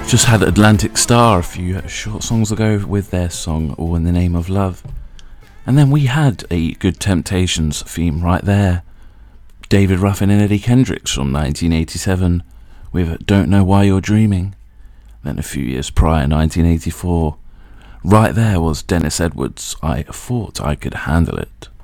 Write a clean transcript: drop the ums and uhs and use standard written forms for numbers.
Just had Atlantic Starr a few short songs ago with their song All in the Name of Love. And then we had a Good Temptations theme right there. David Ruffin and Eddie Kendricks from 1987 with Don't Know Why You're Dreaming. Then a few years prior, 1984, right there was Dennis Edwards' I Thought I Could Handle It.